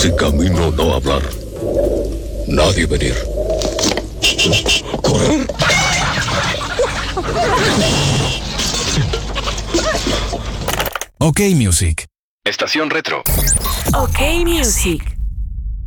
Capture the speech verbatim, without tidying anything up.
Si camino no hablar, nadie venir. ¿Correr? OK Music. Estación Retro. OK Music.